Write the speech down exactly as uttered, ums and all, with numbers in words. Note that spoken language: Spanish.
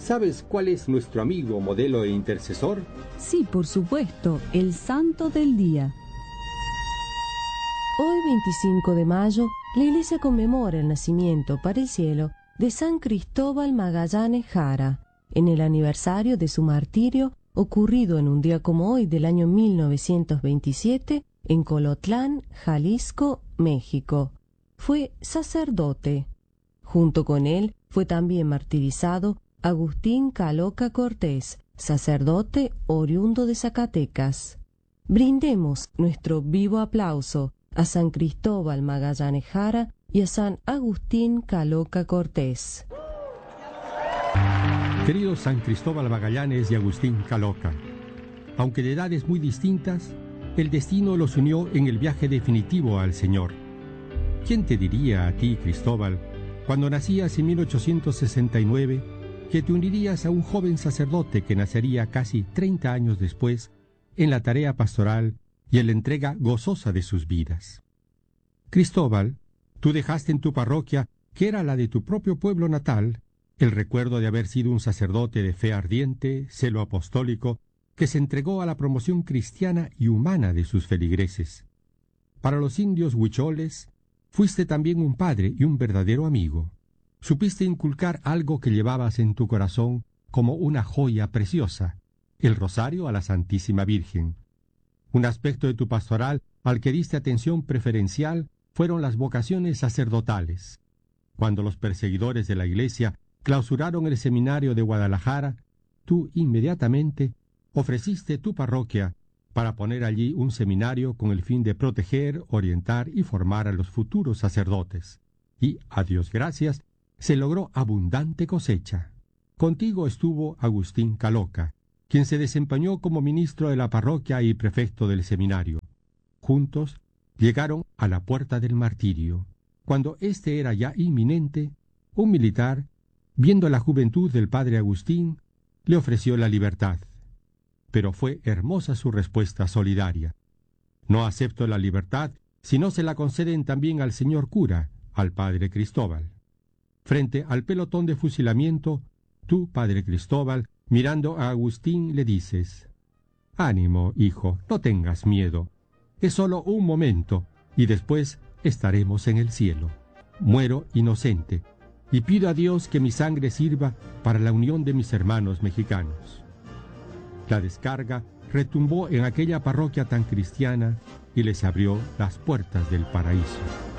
¿Sabes cuál es nuestro amigo, modelo e intercesor? Sí, por supuesto, el santo del día. Hoy, veinticinco de mayo, la Iglesia conmemora el nacimiento para el cielo de San Cristóbal Magallanes Jara, en el aniversario de su martirio ocurrido en un día como hoy del año mil novecientos veintisiete en Colotlán, Jalisco, México. Fue sacerdote. Junto con él fue también martirizado Agustín Caloca Cortés, sacerdote oriundo de Zacatecas. Brindemos nuestro vivo aplauso a San Cristóbal Magallanes Jara y a San Agustín Caloca Cortés. Queridos San Cristóbal Magallanes y Agustín Caloca, aunque de edades muy distintas, el destino los unió en el viaje definitivo al Señor. ¿Quién te diría a ti, Cristóbal, cuando nacías en mil ochocientos sesenta y nueve, que te unirías a un joven sacerdote que nacería casi treinta años después en la tarea pastoral y en la entrega gozosa de sus vidas? Cristóbal, tú dejaste en tu parroquia, que era la de tu propio pueblo natal, el recuerdo de haber sido un sacerdote de fe ardiente, celo apostólico, que se entregó a la promoción cristiana y humana de sus feligreses. Para los indios huicholes, fuiste también un padre y un verdadero amigo. Supiste inculcar algo que llevabas en tu corazón como una joya preciosa, el rosario a la Santísima Virgen. Un aspecto de tu pastoral al que diste atención preferencial fueron las vocaciones sacerdotales. Cuando los perseguidores de la Iglesia clausuraron el seminario de Guadalajara, tú inmediatamente ofreciste tu parroquia para poner allí un seminario con el fin de proteger, orientar y formar a los futuros sacerdotes. Y, a Dios gracias, se logró abundante cosecha. Contigo estuvo Agustín Caloca, quien se desempeñó como ministro de la parroquia y prefecto del seminario. Juntos llegaron a la puerta del martirio. Cuando éste era ya inminente, un militar, viendo la juventud del padre Agustín, le ofreció la libertad. Pero fue hermosa su respuesta solidaria. No acepto la libertad si no se la conceden también al señor cura, al padre Cristóbal. Frente al pelotón de fusilamiento, tú, padre Cristóbal, mirando a Agustín, le dices: «Ánimo, hijo, no tengas miedo. Es solo un momento, y después estaremos en el cielo. Muero inocente, y pido a Dios que mi sangre sirva para la unión de mis hermanos mexicanos». La descarga retumbó en aquella parroquia tan cristiana y les abrió las puertas del paraíso.